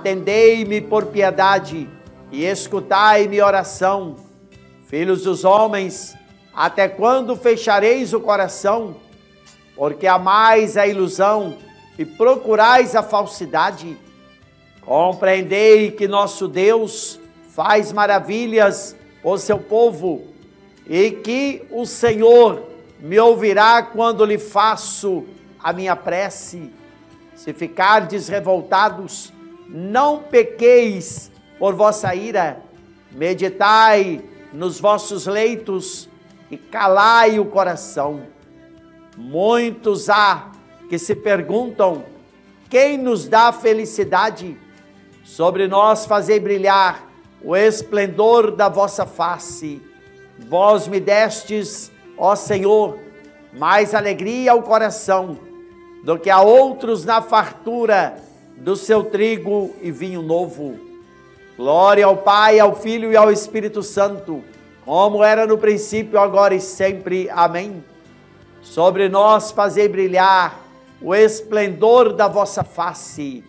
Atendei-me por piedade e escutai minha oração. Filhos dos homens, até quando fechareis o coração? Porque amais a ilusão e procurais a falsidade. Compreendei que nosso Deus faz maravilhas por seu povo e que o Senhor me ouvirá quando lhe faço a minha prece. Se ficardes revoltados, não pequeis por vossa ira, meditai nos vossos leitos e calai o coração. Muitos há que se perguntam: quem nos dá felicidade? Sobre nós fazei brilhar o esplendor da vossa face. Vós me destes, ó Senhor, mais alegria ao coração do que a outros na fartura do seu trigo e vinho novo. Glória ao Pai, ao Filho e ao Espírito Santo, como era no princípio, agora e sempre. Amém. Sobre nós fazei brilhar o esplendor da vossa face.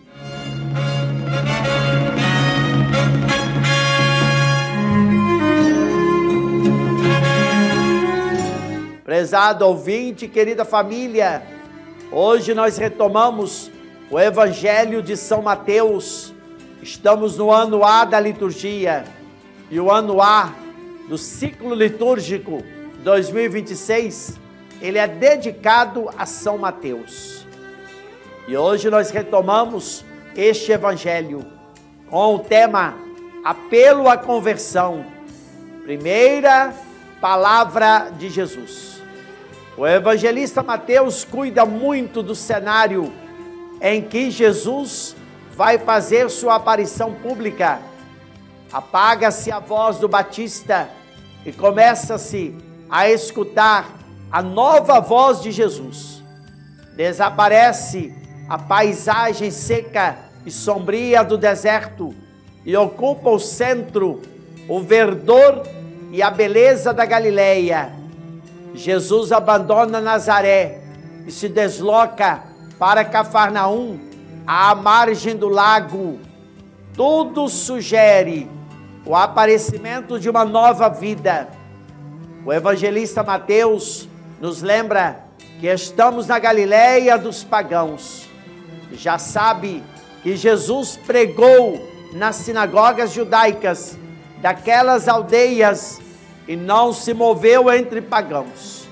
Prezado ouvinte, querida família, hoje nós retomamos o Evangelho de São Mateus. Estamos no ano A da liturgia e o ano A do ciclo litúrgico 2026, ele é dedicado a São Mateus. E hoje nós retomamos este Evangelho com o tema Apelo à Conversão, primeira palavra de Jesus. O evangelista Mateus cuida muito do cenário em que Jesus vai fazer sua aparição pública. Apaga-se a voz do Batista e começa-se a escutar a nova voz de Jesus. Desaparece a paisagem seca e sombria do deserto e ocupa o centro, o verdor e a beleza da Galileia. Jesus abandona Nazaré e se desloca para Cafarnaum, à margem do lago. Tudo sugere o aparecimento de uma nova vida. O evangelista Mateus nos lembra que estamos na Galileia dos pagãos. Já sabe que Jesus pregou nas sinagogas judaicas daquelas aldeias e não se moveu entre pagãos.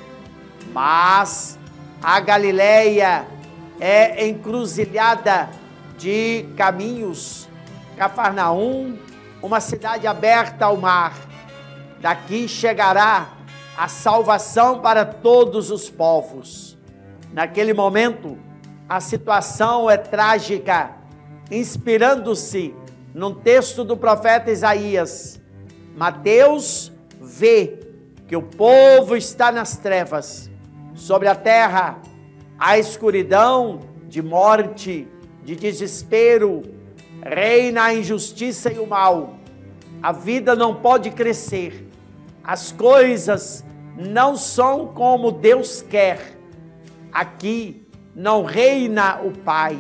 Mas a Galileia é encruzilhada de caminhos. Cafarnaum, uma cidade aberta ao mar. Daqui chegará a salvação para todos os povos. Naquele momento, a situação é trágica, inspirando-se num texto do profeta Isaías. Mateus vê que o povo está nas trevas. Sobre a terra, a escuridão de morte, de desespero, reina a injustiça e o mal. A vida não pode crescer. As coisas não são como Deus quer. Aqui não reina o Pai.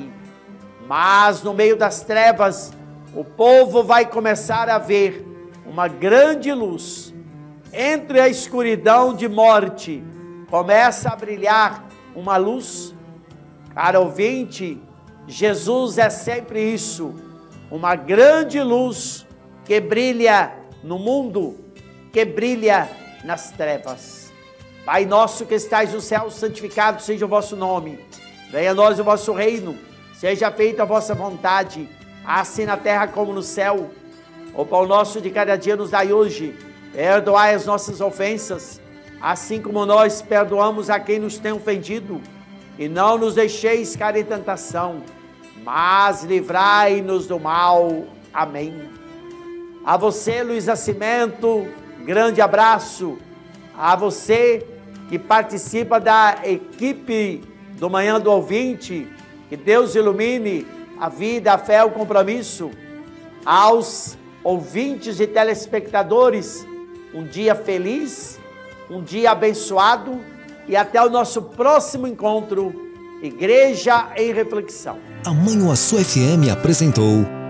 Mas no meio das trevas, o povo vai começar a ver uma grande luz. Entre a escuridão de morte, começa a brilhar uma luz. Caro ouvinte, Jesus é sempre isso, uma grande luz que brilha no mundo, que brilha nas trevas. Pai nosso que estais no céu, santificado seja o vosso nome. Venha a nós o vosso reino, seja feita a vossa vontade, assim na terra como no céu. O pão nosso de cada dia nos dai hoje. Perdoai as nossas ofensas, assim como nós perdoamos a quem nos tem ofendido. E não nos deixeis cair em tentação, mas livrai-nos do mal. Amém. A você, Luiz Nascimento, grande abraço. A você que participa da equipe do Manhã do Ouvinte, que Deus ilumine a vida, a fé, o compromisso. Aos ouvintes e telespectadores, um dia feliz, um dia abençoado e até o nosso próximo encontro. Igreja em Reflexão. A Manhuaçu FM apresentou